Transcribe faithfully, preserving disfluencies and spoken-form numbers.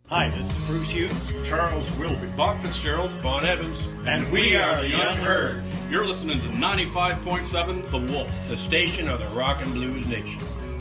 Hi, this is Bruce Hughes, Charles Wilby, Bob Fitzgerald, Bon Evans, and we are the Young Herd. You're listening to ninety-five point seven The Wolf, the station of the rock and blues nation.